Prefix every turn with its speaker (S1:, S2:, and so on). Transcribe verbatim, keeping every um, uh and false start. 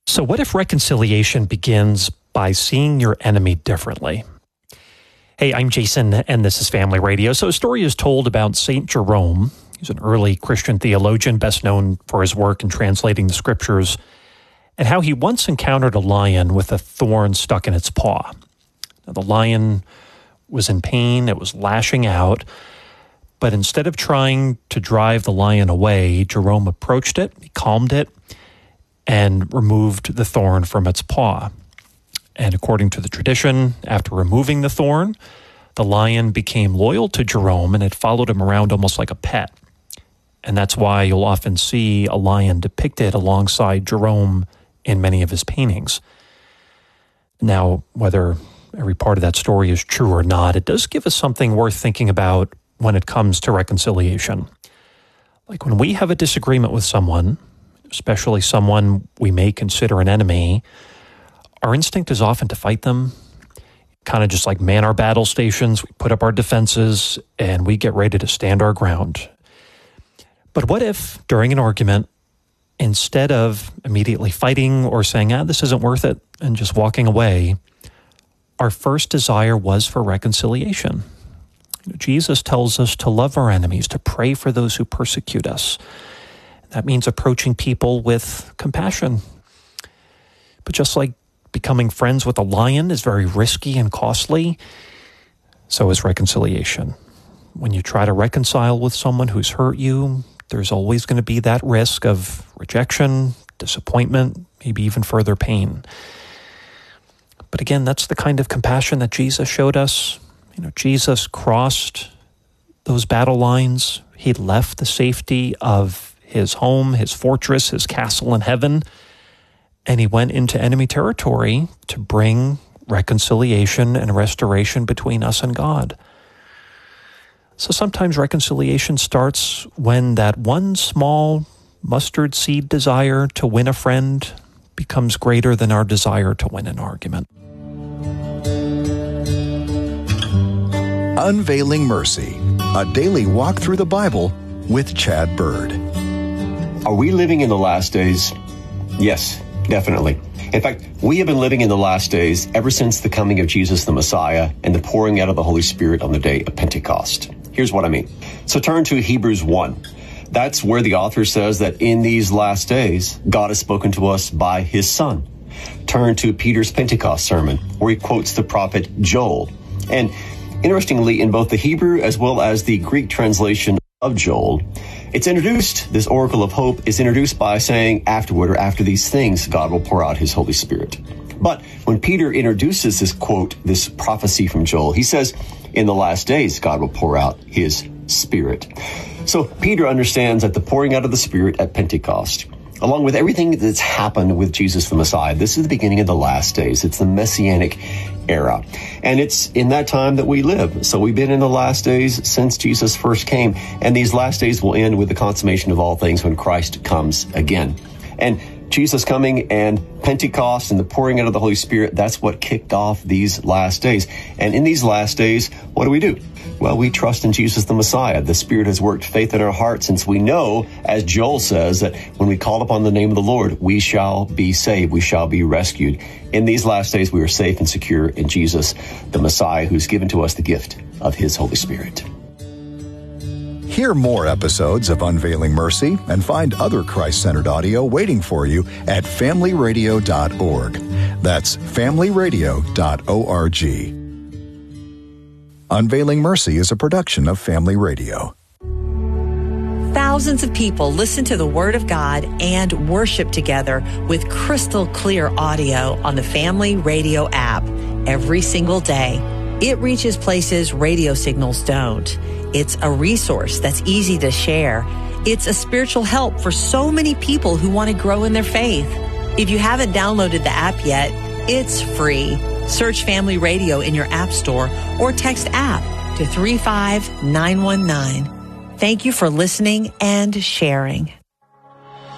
S1: So what if reconciliation begins by seeing your enemy differently? Hey, I'm Jason, and this is Family Radio. So a story is told about Saint Jerome. He's an early Christian theologian, best known for his work in translating the scriptures, and how he once encountered a lion with a thorn stuck in its paw. Now, the lion was in pain, it was lashing out, but instead of trying to drive the lion away, Jerome approached it, he calmed it, and removed the thorn from its paw. And according to the tradition, after removing the thorn, the lion became loyal to Jerome and it followed him around almost like a pet. And that's why you'll often see a lion depicted alongside Jerome in many of his paintings. Now, whether every part of that story is true or not, it does give us something worth thinking about when it comes to reconciliation. Like when we have a disagreement with someone, especially someone we may consider an enemy, our instinct is often to fight them, kind of just like man our battle stations. We put up our defenses and we get ready to stand our ground. But what if during an argument, instead of immediately fighting or saying, ah, this isn't worth it, and just walking away, our first desire was for reconciliation? Jesus tells us to love our enemies, to pray for those who persecute us. That means approaching people with compassion. But just like becoming friends with a lion is very risky and costly, so is reconciliation. When you try to reconcile with someone who's hurt you, there's always going to be that risk of rejection, disappointment, maybe even further pain. But again, that's the kind of compassion that Jesus showed us. You know, Jesus crossed those battle lines. He left the safety of his home, his fortress, his castle in heaven, and he went into enemy territory to bring reconciliation and restoration between us and God. So sometimes reconciliation starts when that one small mustard seed desire to win a friend becomes greater than our desire to win an argument.
S2: Unveiling Mercy, a daily walk through the Bible with Chad Bird.
S3: Are we living in the last days? Yes, definitely. In fact, we have been living in the last days ever since the coming of Jesus the Messiah and the pouring out of the Holy Spirit on the day of Pentecost. Here's what I mean. So turn to Hebrews one. That's where the author says that in these last days, God has spoken to us by his Son. Turn to Peter's Pentecost sermon, where he quotes the prophet Joel. And interestingly, in both the Hebrew as well as the Greek translation of Joel, it's introduced, this oracle of hope is introduced by saying afterward or after these things, God will pour out his Holy Spirit. But when Peter introduces this quote, this prophecy from Joel, he says, in the last days, God will pour out his Spirit. So Peter understands that the pouring out of the Spirit at Pentecost, along with everything that's happened with Jesus the Messiah, this is the beginning of the last days. It's the Messianic era. And it's in that time that we live. So we've been in the last days since Jesus first came. And these last days will end with the consummation of all things when Christ comes again. And Jesus coming and Pentecost and the pouring out of the Holy Spirit, that's what kicked off these last days. And in these last days, what do we do? Well, we trust in Jesus the Messiah. The Spirit has worked faith in our hearts, since we know, as Joel says, that when we call upon the name of the Lord, we shall be saved. We shall be rescued. In these last days, we are safe and secure in Jesus, the Messiah, who's given to us the gift of his Holy Spirit.
S2: Hear more episodes of Unveiling Mercy and find other Christ-centered audio waiting for you at family radio dot org. That's family radio dot org. Unveiling Mercy is a production of Family Radio.
S4: Thousands of people listen to the Word of God and worship together with crystal clear audio on the Family Radio app every single day. It reaches places radio signals don't. It's a resource that's easy to share. It's a spiritual help for so many people who want to grow in their faith. If you haven't downloaded the app yet, it's free. Search Family Radio in your app store or text app to three five nine one nine. Thank you for listening and sharing.